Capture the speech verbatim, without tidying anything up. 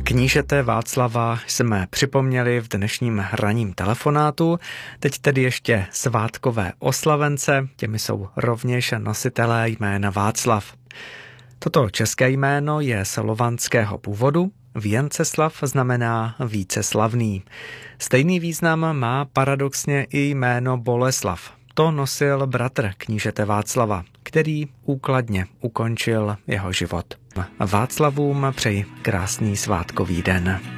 Knížete Václava jsme připomněli v dnešním ranním telefonátu. Teď tedy ještě svátkové oslavence, těmi jsou rovněž nositelé jména Václav. Toto české jméno je slovanského původu, Věnceslav znamená víceslavný. Stejný význam má paradoxně i jméno Boleslav. To nosil bratr knížete Václava, který úkladně ukončil jeho život. Václavům přeji krásný svátkový den.